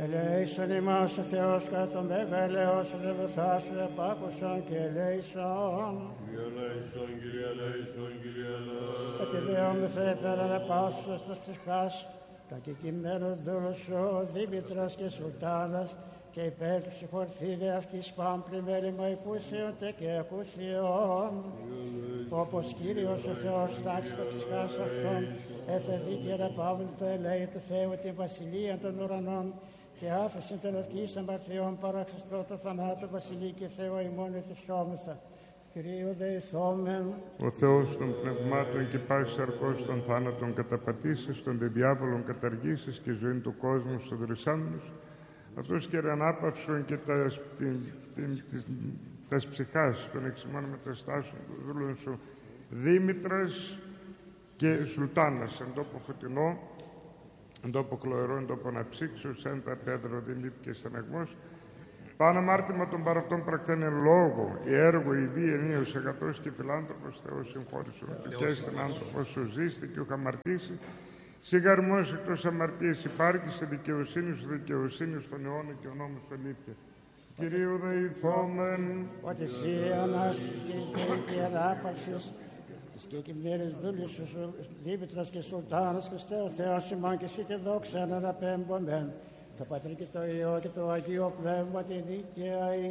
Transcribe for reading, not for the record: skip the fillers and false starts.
Ελέησον ημάς ο Θεός κατά το μέγα ελέος σου, δε δοθά σου επάκουσον και ελέησον. Κύριε ελέησον, Κύριε ελέησον, Κύριε ελέησον. Κατηδεόμεθα υπέραν επάσσος της ψυχάς, τα κεκειμένους δούλους σου, Δήμητρας και Σουλτάνας, και υπέρ του συγχωρθήνε αυτής πάμπλη μέλημα εκούσιον και ακούσιον. Όπως Κύριος ο Θεός τάξει τα ψυχάς αυτών, έθε δίκαιρα παύλη το ελέη του Θεού την βασιλεία των ουρανών, και άφησιν των ευκής αμαρτιών παράξεις πρώτο θανάτου βασιλεί και Θεό ημών ετησόμεθα. Κυρίου δεηθόμεν. Ο Θεός των πνευμάτων και πάσης αρκός των θάνατων καταπατήσεις, των δε διάβολων καταργήσεις και ζωή του κόσμου στο δρυσάμενος, αυτούς και ανάπαυσον και τας ψυχάς των εξημών μεταστάσεων των δούλων σου, Δήμητρας και Σουλτάνας, εν τόπο φωτεινό, εν τόπο χλωερό, εν τόπο αναψύξεως, σέντα Πέτρο, Δημήτρη και Στεναγμός, πάνω αμάρτημα των παραυτών πρακτέν εν λόγω, η έργο, η δι, ενίος, αγαθός και φιλάνθρωπος, Θεός συγχώρησον, και έστεν άνθρωπος σου ζήστη και ουχ αμαρτήσει, σιγαρμός εκτός αμαρτίας υπάρχει, σε δικαιοσύνη σου δικαιοσύνη στον αιώνα και ο νόμος σου αλήθεια. Κυρίου δεηθόμεν. Ότι εσύ ανάσους και η ζωή και η ανάπαυσης της κεκοιμνήρης δούλης σου, Δήμητρας και Σουλτάνας, Χριστέ ο Θεός ημών, και εσύ τη δόξα να αναπέμπομεν. Το Πατρί και το Υιό και το Αγίο Πνεύμα, τη δίκαια